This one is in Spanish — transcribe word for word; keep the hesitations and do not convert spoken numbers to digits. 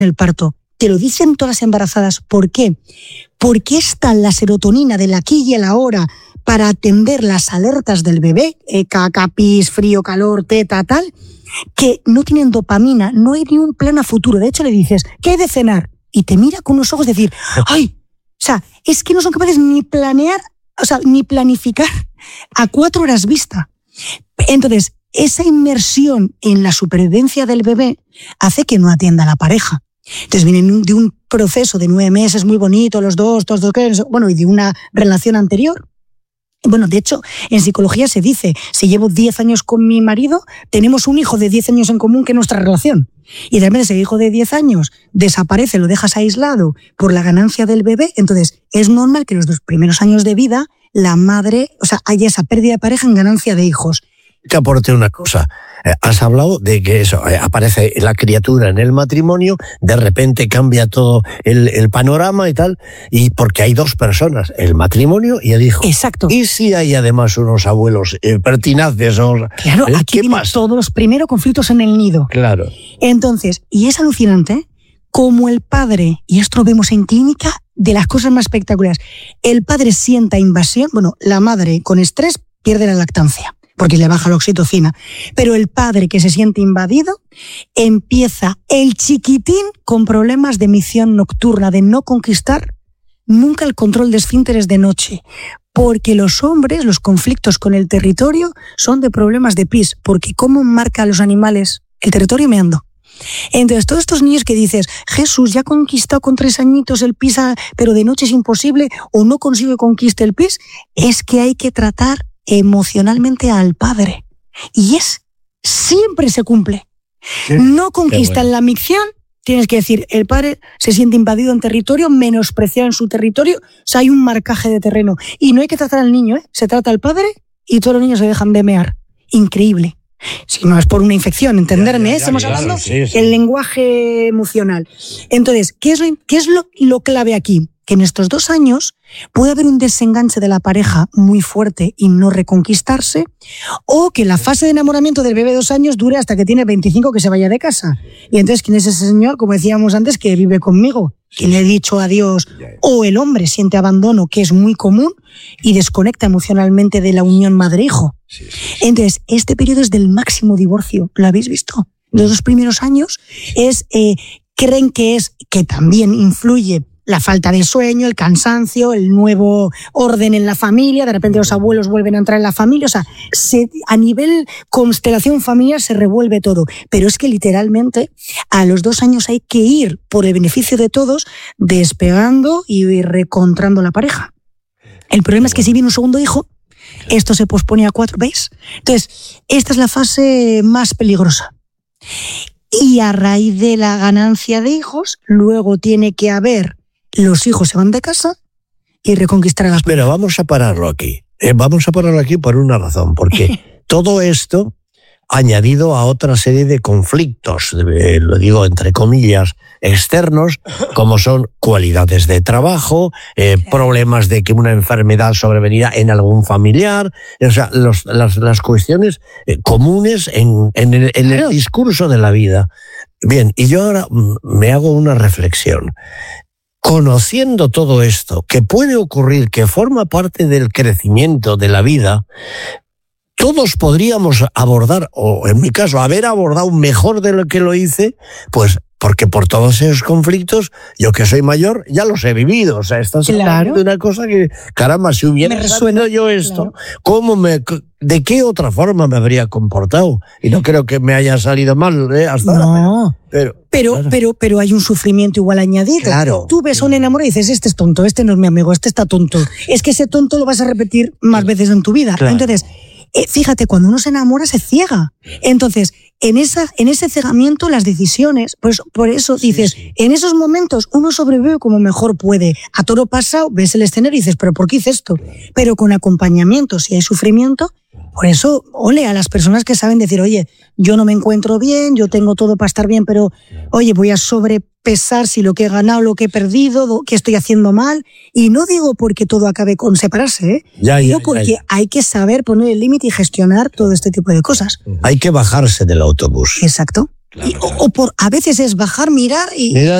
el parto. Te lo dicen todas las embarazadas. ¿Por qué? Porque está la serotonina del aquí y el ahora para atender las alertas del bebé, eh, caca, pis, frío, calor, teta, tal, que no tienen dopamina, no hay ni un plan a futuro. De hecho, le dices, ¿qué hay de cenar? Y te mira con unos ojos de decir, ¡ay! O sea, es que no son capaces ni planear, o sea, ni planificar a cuatro horas vista. Entonces, esa inmersión en la supervivencia del bebé hace que no atienda a la pareja. Entonces vienen de un proceso de nueve meses muy bonito, los dos, todos dos, bueno, y de una relación anterior. Bueno, de hecho, en psicología se dice, si llevo diez años con mi marido, tenemos un hijo de diez años en común que es nuestra relación. Y de repente ese hijo de diez años desaparece, lo dejas aislado por la ganancia del bebé, entonces es normal que los dos primeros años de vida la madre, o sea, haya esa pérdida de pareja en ganancia de hijos. Que aporte una cosa. Eh, has hablado de que eso, eh, aparece la criatura en el matrimonio, de repente cambia todo el, el panorama y tal, y porque hay dos personas, el matrimonio y el hijo. Exacto. Y si hay además unos abuelos eh, pertinaces o... Claro, ¿eh? aquí vienen todos los primeros conflictos en el nido. Claro. Entonces, y es alucinante, como el padre, y esto lo vemos en clínica, de las cosas más espectaculares, el padre sienta invasión, bueno, la madre con estrés pierde la lactancia, porque le baja la oxitocina. Pero el padre que se siente invadido, empieza el chiquitín con problemas de misión nocturna, de no conquistar nunca el control de esfínteres de noche. Porque los hombres, los conflictos con el territorio son de problemas de pis, porque ¿cómo marca a los animales el territorio? Meando. Entonces, todos estos niños que dices, Jesús ya ha conquistado con tres añitos el pis, pero de noche es imposible, o no consigue conquistar el pis, es que hay que tratar emocionalmente al padre. Y es, siempre se cumple. Sí, no conquistan bueno. la micción, tienes que decir, el padre se siente invadido en territorio, menospreciado en su territorio, o sea, hay un marcaje de terreno. Y no hay que tratar al niño, ¿eh? Se trata al padre y todos los niños se dejan de mear. Increíble. Si no es por una infección, entenderme, ya, ya, ya, estamos claro, hablando sí, sí. El lenguaje emocional. Entonces, ¿qué es, lo, qué es lo, lo clave aquí? Que en estos dos años puede haber un desenganche de la pareja muy fuerte y no reconquistarse, o que la fase de enamoramiento del bebé de dos años dure hasta que tiene veinticinco que se vaya de casa. Y entonces, ¿quién es ese señor, como decíamos antes, que vive conmigo? Que le he dicho adiós, o el hombre siente abandono, que es muy común, y desconecta emocionalmente de la unión madre-hijo. Sí, sí, sí. Entonces, este periodo es del máximo divorcio, ¿lo habéis visto? Los dos primeros años es, eh, creen que es, que también influye la falta de sueño, el cansancio, el nuevo orden en la familia, de repente los abuelos vuelven a entrar en la familia, o sea, se, a nivel constelación familiar se revuelve todo, pero es que literalmente a los dos años hay que ir, por el beneficio de todos, despegando y recontrando la pareja. El problema es que si viene un segundo hijo, esto se pospone a cuatro, ¿veis? Entonces, esta es la fase más peligrosa. Y a raíz de la ganancia de hijos, luego tiene que haber, los hijos se van de casa y reconquistar a las Pero vamos a pararlo aquí. Eh, vamos a pararlo aquí por una razón, porque todo esto añadido a otra serie de conflictos, eh, lo digo entre comillas, externos, como son cualidades de trabajo, eh, problemas de que una enfermedad sobrevenida en algún familiar, o sea, los, las, las cuestiones eh, comunes en, en, el, en el discurso de la vida. Bien, y yo ahora me hago una reflexión. Conociendo todo esto, que puede ocurrir, que forma parte del crecimiento de la vida, todos podríamos abordar, o en mi caso, haber abordado mejor de lo que lo hice, pues porque por todos esos conflictos, yo que soy mayor, ya los he vivido. O sea, estás claro. hablando de una cosa que, caramba, si hubiera me resuena yo esto, claro. ¿cómo me, ¿de qué otra forma me habría comportado? Y no creo que me haya salido mal, ¿eh? Hasta no. ahora. Pero, pero, claro. pero, pero hay un sufrimiento igual añadido. Claro. Tú ves a un enamorado y dices, este es tonto, este no es mi amigo, este está tonto. Es que ese tonto lo vas a repetir más veces en tu vida. Claro. Entonces, eh, fíjate, cuando uno se enamora se ciega. Entonces, en esa, en ese cegamiento las decisiones, pues por eso dices, sí, sí. En esos momentos uno sobrevive como mejor puede. A toro pasado ves el escenario y dices, pero ¿por qué hice esto? Pero con acompañamiento, si hay sufrimiento, por eso, ole, a las personas que saben decir, oye, yo no me encuentro bien, yo tengo todo para estar bien, pero, oye, voy a sobrepesar si lo que he ganado, lo que he perdido, qué estoy haciendo mal. Y no digo porque todo acabe con separarse, ¿eh? Ya, ya, digo porque ya, ya. hay que saber poner el límite y gestionar todo este tipo de cosas. Hay que bajarse del autobús. Exacto. Y, o, o por a veces es bajar, mirar y... Mira,